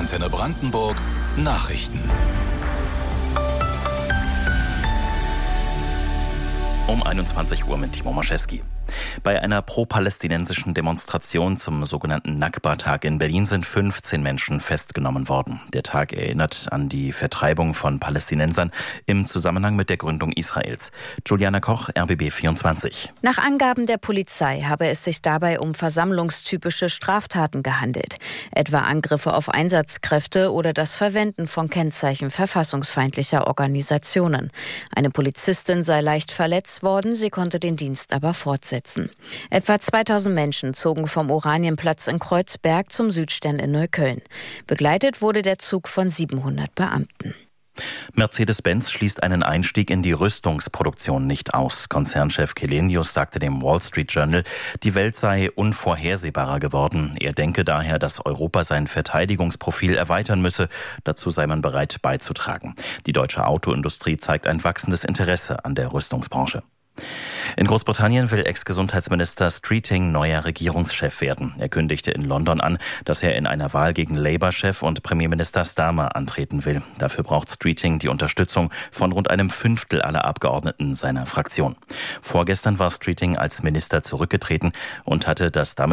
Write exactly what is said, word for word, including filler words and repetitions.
Antenne Brandenburg Nachrichten. Um einundzwanzig Uhr mit Timo Maschewski. Bei einer pro-palästinensischen Demonstration zum sogenannten Nakba-Tag in Berlin sind fünfzehn Menschen festgenommen worden. Der Tag erinnert an die Vertreibung von Palästinensern im Zusammenhang mit der Gründung Israels. Juliana Koch, R B B vierundzwanzig. Nach Angaben der Polizei habe es sich dabei um versammlungstypische Straftaten gehandelt, etwa Angriffe auf Einsatzkräfte oder das Verwenden von Kennzeichen verfassungsfeindlicher Organisationen. Eine Polizistin sei leicht verletzt worden, sie konnte den Dienst aber fortsetzen. Etwa zweitausend Menschen zogen vom Oranienplatz in Kreuzberg zum Südstern in Neukölln. Begleitet wurde der Zug von siebenhundert Beamten. Mercedes-Benz schließt einen Einstieg in die Rüstungsproduktion nicht aus. Konzernchef Källenius sagte dem Wall Street Journal, die Welt sei unvorhersehbarer geworden. Er denke daher, dass Europa sein Verteidigungsprofil erweitern müsse. Dazu sei man bereit beizutragen. Die deutsche Autoindustrie zeigt ein wachsendes Interesse an der Rüstungsbranche. In Großbritannien will Ex-Gesundheitsminister Streeting neuer Regierungschef werden. Er kündigte in London an, dass er in einer Wahl gegen Labour-Chef und Premierminister Starmer antreten will. Dafür braucht Streeting die Unterstützung von rund einem Fünftel aller Abgeordneten seiner Fraktion. Vorgestern war Streeting als Minister zurückgetreten und hatte das damit